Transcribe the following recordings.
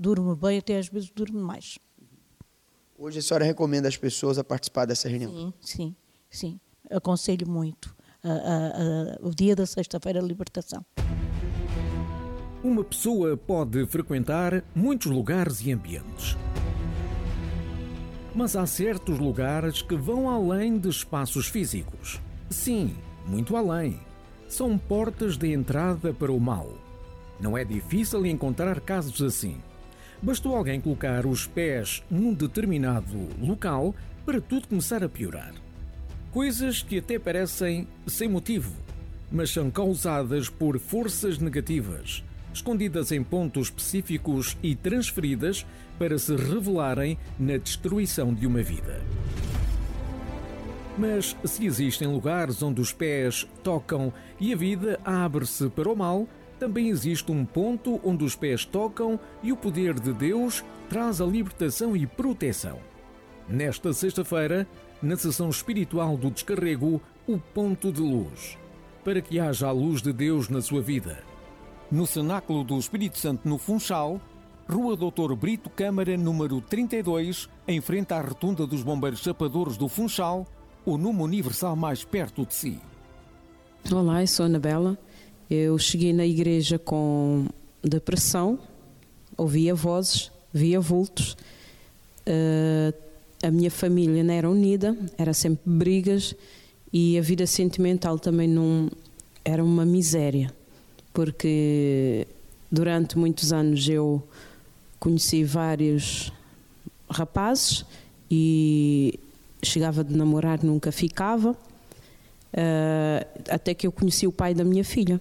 durmo bem, até às vezes durmo mais. Hoje a senhora recomenda às pessoas a participar dessa reunião? Sim. Aconselho muito o dia da sexta-feira da libertação. Uma pessoa pode frequentar muitos lugares e ambientes. Mas há certos lugares que vão além de espaços físicos. Sim, muito além. São portas de entrada para o mal. Não é difícil encontrar casos assim. Bastou alguém colocar os pés num determinado local para tudo começar a piorar. Coisas que até parecem sem motivo, mas são causadas por forças negativas, escondidas em pontos específicos e transferidas para se revelarem na destruição de uma vida. Mas se existem lugares onde os pés tocam e a vida abre-se para o mal, também existe um ponto onde os pés tocam e o poder de Deus traz a libertação e proteção. Nesta sexta-feira, na sessão espiritual do Descarrego, o ponto de luz, para que haja a luz de Deus na sua vida. No Cenáculo do Espírito Santo, no Funchal, Rua Doutor Brito Câmara, número 32, em frente à Rotunda dos Bombeiros Chapadores do Funchal, o número universal mais perto de si. Olá, eu sou a Anabela. Eu cheguei na igreja com depressão, ouvia vozes, via vultos. A minha família não era unida, era sempre brigas e a vida sentimental também não era uma miséria, porque durante muitos anos eu conheci vários rapazes e chegava de namorar, nunca ficava, até que eu conheci o pai da minha filha.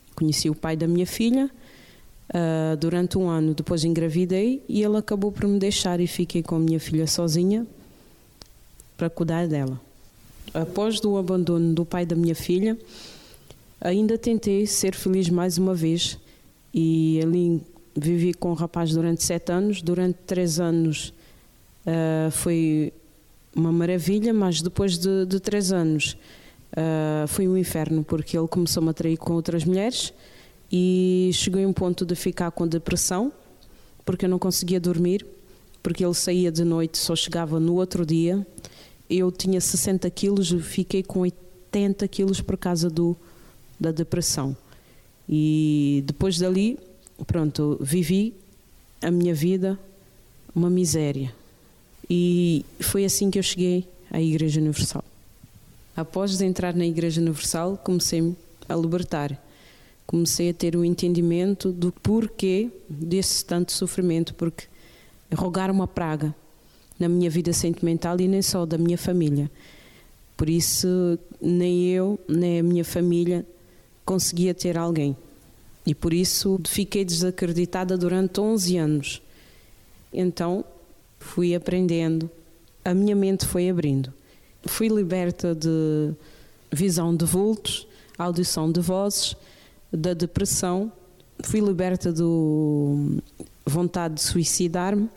Durante um ano, depois engravidei e ele acabou por me deixar e fiquei com a minha filha sozinha para cuidar dela. Após o abandono do pai da minha filha, ainda tentei ser feliz mais uma vez e ali vivi com o rapaz durante 7 anos. Durante 3 anos foi uma maravilha, mas depois de 3 anos foi um inferno, porque ele começou-me a trair com outras mulheres e cheguei a um ponto de ficar com depressão, porque eu não conseguia dormir, porque ele saía de noite, só chegava no outro dia. Eu tinha 60 quilos, fiquei com 80 quilos por causa da depressão. E depois dali, pronto, vivi a minha vida uma miséria. E foi assim que eu cheguei à Igreja Universal. Após de entrar na Igreja Universal, comecei a libertar. Comecei a ter o entendimento do porquê desse tanto sofrimento, porque rogar uma praga na minha vida sentimental e nem só da minha família. Por isso, nem eu, nem a minha família conseguia ter alguém. E por isso fiquei desacreditada durante 11 anos. Então, fui aprendendo, a minha mente foi abrindo. Fui liberta de visão de vultos, audição de vozes, da depressão, fui liberta da vontade de suicidar-me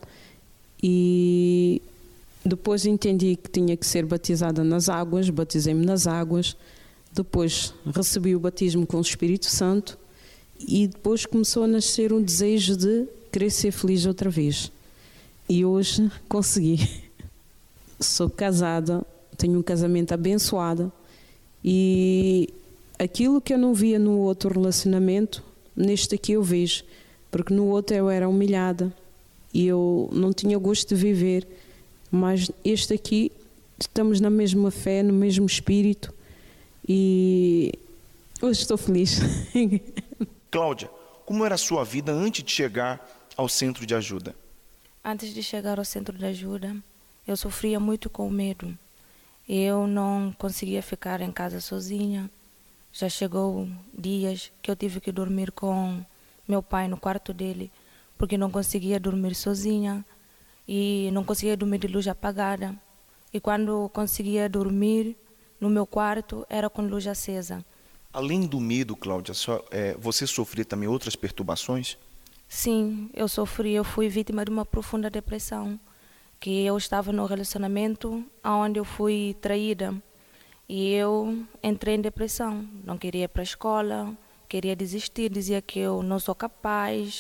e depois entendi que tinha que ser batizada nas águas, batizei-me nas águas, depois recebi o batismo com o Espírito Santo e depois começou a nascer um desejo de querer ser feliz outra vez. E hoje consegui. Sou casada, tenho um casamento abençoado e aquilo que eu não via no outro relacionamento, neste aqui eu vejo, porque no outro eu era humilhada e eu não tinha gosto de viver, mas este aqui estamos na mesma fé, no mesmo espírito e hoje estou feliz. Cláudia, como era a sua vida antes de chegar ao centro de ajuda? Antes de chegar ao centro de ajuda, eu sofria muito com medo. Eu não conseguia ficar em casa sozinha. Já chegou dias que eu tive que dormir com meu pai no quarto dele, porque não conseguia dormir sozinha e não conseguia dormir de luz apagada. E quando conseguia dormir no meu quarto, era com luz acesa. Além do medo, Cláudia, você sofria também outras perturbações? Sim, eu sofri. Eu fui vítima de uma profunda depressão, que eu estava num relacionamento onde eu fui traída. E eu entrei em depressão, não queria ir para a escola, queria desistir, dizia que eu não sou capaz,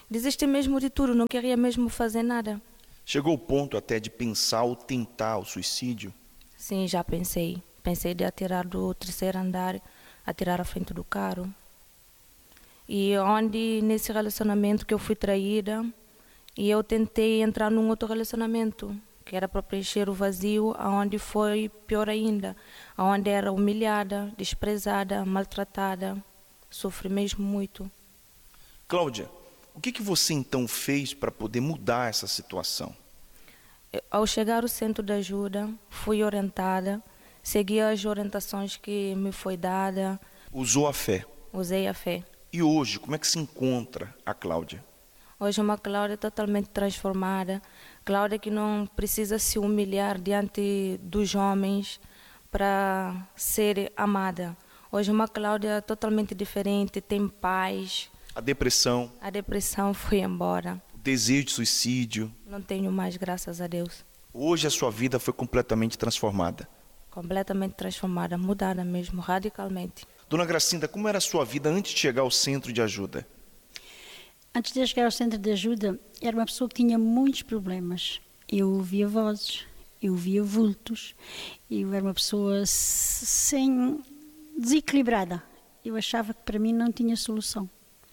Desisti mesmo de tudo, não queria mesmo fazer nada. Chegou o ponto até de pensar ou tentar o suicídio? Sim, já pensei. Pensei de atirar do 3º andar, atirar à frente do carro. E onde, nesse relacionamento que eu fui traída, e eu tentei entrar num outro relacionamento, que era para preencher o vazio, aonde foi pior ainda, aonde era humilhada, desprezada, maltratada, sofri mesmo muito. Cláudia, o que você então fez para poder mudar essa situação? Ao chegar ao centro de ajuda, fui orientada, segui as orientações que me foi dada. Usou a fé? Usei a fé. E hoje, como é que se encontra a Cláudia? Hoje é uma Cláudia totalmente transformada, Cláudia que não precisa se humilhar diante dos homens para ser amada. Hoje é uma Cláudia totalmente diferente, tem paz. A depressão? A depressão foi embora. O desejo de suicídio? Não tenho mais, graças a Deus. Hoje a sua vida foi completamente transformada? Completamente transformada, mudada mesmo, radicalmente. Dona Gracinda, como era a sua vida antes de chegar ao centro de ajuda? Antes de chegar ao centro de ajuda, era uma pessoa que tinha muitos problemas. Eu ouvia vozes, eu via vultos, eu era uma pessoa desequilibrada. Eu achava que para mim não tinha solução.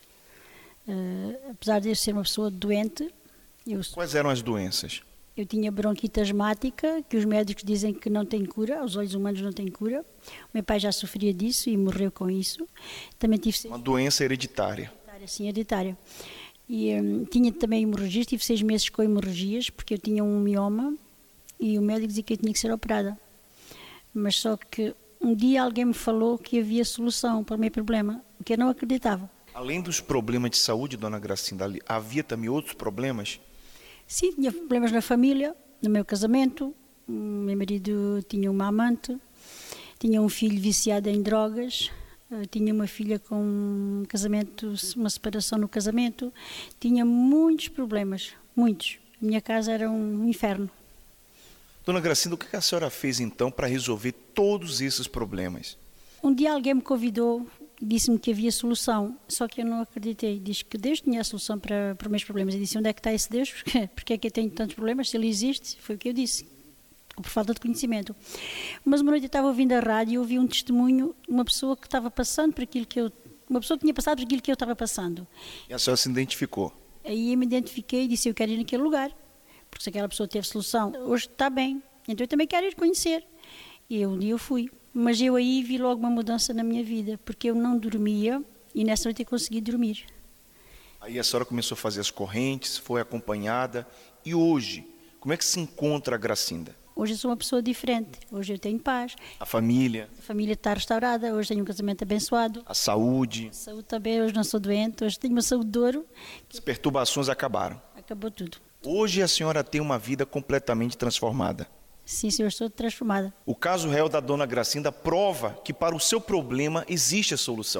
Apesar de eu ser uma pessoa doente... Quais eram as doenças? Eu tinha bronquite asmática, que os médicos dizem que não tem cura, aos olhos humanos não tem cura. O meu pai já sofria disso e morreu com isso. Também tive... Uma doença hereditária. Sim, hereditária. E tinha também hemorragias, tive 6 meses com hemorragias, porque eu tinha um mioma e o médico dizia que eu tinha que ser operada. Mas só que um dia alguém me falou que havia solução para o meu problema, que eu não acreditava. Além dos problemas de saúde, Dona Gracinda, havia também outros problemas? Sim, tinha problemas na família, no meu casamento. O meu marido tinha uma amante, tinha um filho viciado em drogas, tinha uma filha com um casamento, uma separação no casamento. Tinha muitos problemas, muitos. A minha casa era um inferno. Dona Gracinda, o que a senhora fez então para resolver todos esses problemas? Um dia alguém me convidou, disse-me que havia solução, só que eu não acreditei. Diz que Deus tinha a solução para os meus problemas. Eu disse, onde é que está esse Deus? Porque é que eu tenho tantos problemas? Se ele existe, foi o que eu disse, por falta de conhecimento. Mas uma noite eu estava ouvindo a rádio e ouvi um testemunho de uma pessoa que estava passando por aquilo que eu... Uma pessoa que tinha passado por aquilo que eu estava passando. E a senhora se identificou? Aí eu me identifiquei e disse, eu quero ir naquele lugar. Porque se aquela pessoa teve solução, hoje está bem. Então eu também quero ir conhecer. E um dia eu fui. Mas eu aí vi logo uma mudança na minha vida, porque eu não dormia e nessa noite eu consegui dormir. Aí a senhora começou a fazer as correntes, foi acompanhada. E hoje, como é que se encontra a Gracinda? Hoje eu sou uma pessoa diferente, hoje eu tenho paz. A família está restaurada, hoje tenho um casamento abençoado. A saúde? A saúde também, hoje não sou doente, hoje tenho uma saúde de ouro. As perturbações acabaram? Acabou tudo. Hoje a senhora tem uma vida completamente transformada? Sim, senhor, estou transformada. O caso real da Dona Gracinda prova que para o seu problema existe a solução.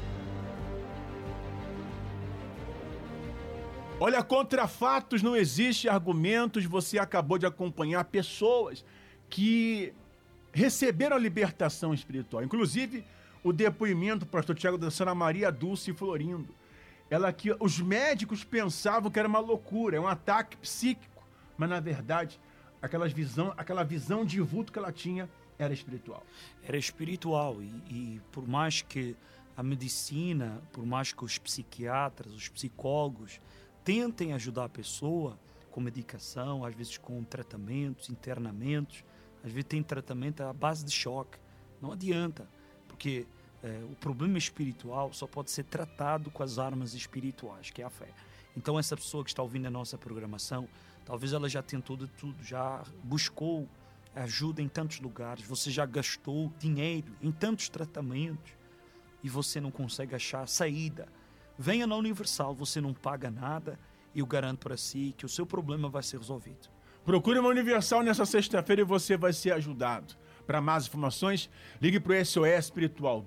Olha, contra fatos não existe argumentos. Você acabou de acompanhar pessoas que receberam a libertação espiritual. Inclusive, o depoimento do pastor Tiago da Sra. Maria Dulce Florindo. Ela que os médicos pensavam que era uma loucura, é um ataque psíquico. Mas, na verdade, aquela visão de vulto que ela tinha era espiritual. Era espiritual e por mais que a medicina, por mais que os psiquiatras, os psicólogos tentem ajudar a pessoa com medicação, às vezes com tratamentos, internamentos, às vezes tem tratamento à base de choque. Não adianta, porque o problema espiritual só pode ser tratado com as armas espirituais, que é a fé. Então essa pessoa que está ouvindo a nossa programação, talvez ela já tentou de tudo, já buscou ajuda em tantos lugares, você já gastou dinheiro em tantos tratamentos e você não consegue achar saída. Venha na Universal, você não paga nada e eu garanto para si que o seu problema vai ser resolvido. Procure uma Universal nessa sexta-feira e você vai ser ajudado. Para mais informações, ligue para o SOS Espiritual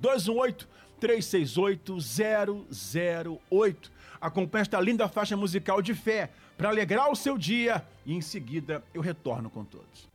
218-368-008. Acompanhe esta linda faixa musical de fé para alegrar o seu dia e em seguida eu retorno com todos.